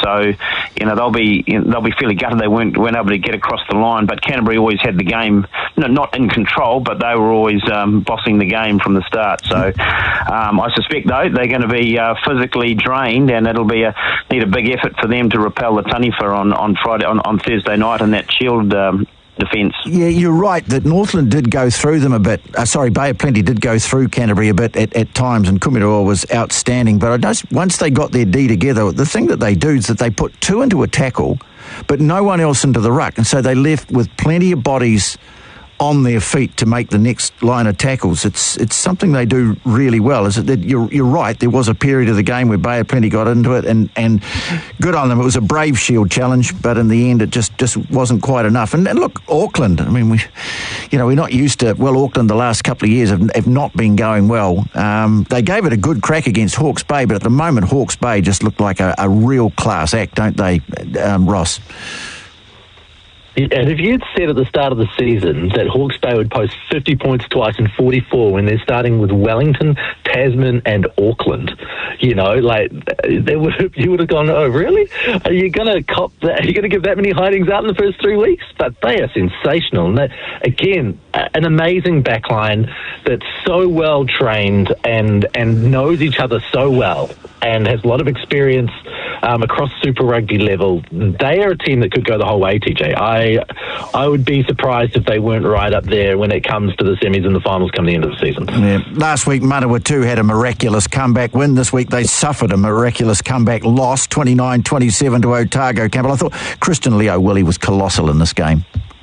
So, they'll be fairly gutted they weren't able to get across the line. But Canterbury always had the game, not in control, but they were always bossing the game from the start. So, I suspect though they're going to be physically drained, and it'll need a big effort for them to repel the Taniwha on Friday, on Thursday night in that Shield defence. Yeah, you're right that Northland did go through them a bit. Bay of Plenty did go through Canterbury a bit at times, and Kumiroa was outstanding. But I noticed once they got their D together, the thing that they do is that they put two into a tackle, but no one else into the ruck, and so they left with plenty of bodies on their feet to make the next line of tackles. It's something they do really well. Is it that you're right, there was a period of the game where Bay of Plenty got into it, and good on them. It was a brave Shield challenge, but in the end it just wasn't quite enough. And look, Auckland, I mean, we're not used to, Auckland the last couple of years have not been going well. They gave it a good crack against Hawke's Bay, but at the moment Hawke's Bay just looked like a real class act, don't they, Ross? And if you had said at the start of the season that Hawke's Bay would post 50 points twice and 44 when they're starting with Wellington, Tasman and Auckland, you would have gone, oh, really? Are you going to cop that? Are you going to give that many hidings out in the first 3 weeks? But they are sensational. And again, an amazing backline that's so well trained and knows each other so well and has a lot of experience across Super Rugby level. They are a team that could go the whole way, TJ. I would be surprised if they weren't right up there when it comes to the semis and the finals come the end of the season. Yeah. Last week, Manawatu had a miraculous comeback win. This week, they suffered a miraculous comeback loss, 29-27 to Otago, Campbell. I thought Christian Leo Willie was colossal in this game.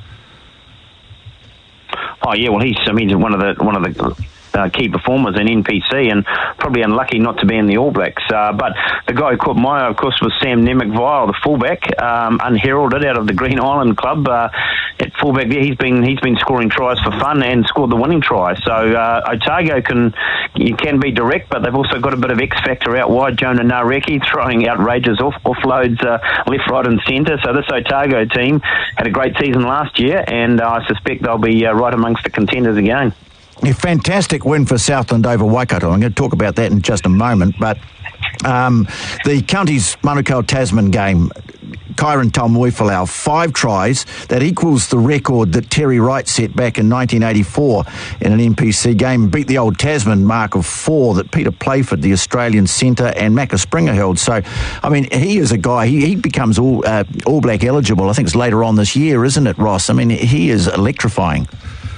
Oh yeah, well he's one of the key performers in NPC, and probably unlucky not to be in the All Blacks. But the guy who caught my eye, of course, was Sam Nemec-Vile, the fullback, unheralded out of the Green Island Club. At fullback there, he's been scoring tries for fun and scored the winning try. So Otago can be direct, but they've also got a bit of X factor out wide. Jonah Nareki throwing outrageous offloads left, right, and centre. So this Otago team had a great season last year, and I suspect they'll be right amongst the contenders again. A fantastic win for Southland over Waikato. I'm going to talk about that in just a moment. But the Counties Manukau Tasman game, Kyron Talmuifalau, 5 tries. That equals the record that Terry Wright set back in 1984 in an NPC game. Beat the old Tasman mark of 4 that Peter Playford, the Australian centre, and Macca Springer held. So, I mean, he is a guy, he becomes all Black eligible. I think it's later on this year, isn't it, Ross? I mean, he is electrifying.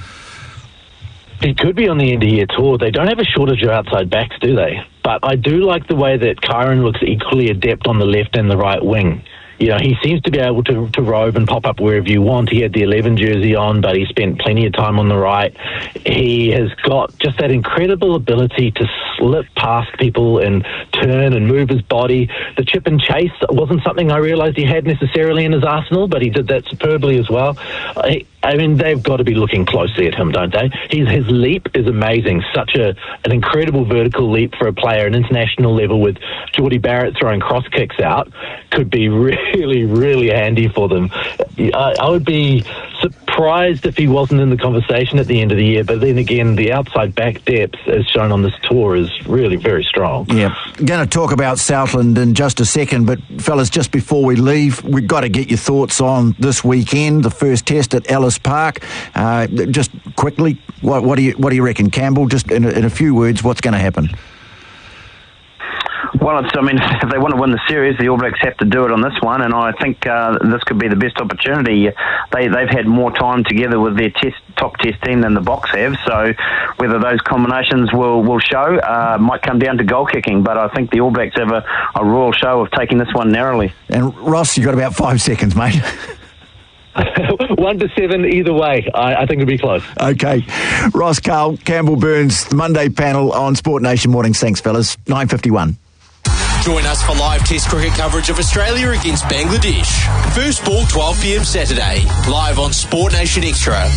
It could be on the end-of-year tour. They don't have a shortage of outside backs, do they? But I do like the way that Kyron looks equally adept on the left and the right wing. He seems to be able to rove and pop up wherever you want. He had the 11 jersey on, but he spent plenty of time on the right. He has got just that incredible ability to slip past people and turn and move his body. The chip and chase wasn't something I realised he had necessarily in his arsenal, but he did that superbly as well. I mean, they've got to be looking closely at him, don't they? His leap is amazing. Such an incredible vertical leap for a player at international level, with Geordie Barrett throwing cross kicks out, could be really, really handy for them. I would be surprised if he wasn't in the conversation at the end of the year, but then again, the outside back depth, as shown on this tour, is really very strong. Yeah, going to talk about Southland in just a second, but fellas, just before we leave, we've got to get your thoughts on this weekend, the first test at Ellis Park. Just quickly, what do you reckon, Campbell? Just in a few words, what's going to happen? Well, if they want to win the series, the All Blacks have to do it on this one, and I think this could be the best opportunity. They've had more time together with their top test team than the Box have, so whether those combinations will show might come down to goal kicking, but I think the All Blacks have a royal show of taking this one narrowly. And Ross, you've got about 5 seconds, mate. 1-7 either way. I think it'll be close. Okay. Ross Carl, Campbell Burns, the Monday panel on Sport Nation Mornings. Thanks, fellas. 9:51. Join us for live Test cricket coverage of Australia against Bangladesh. First ball 12 p.m. Saturday, live on Sport Nation Extra.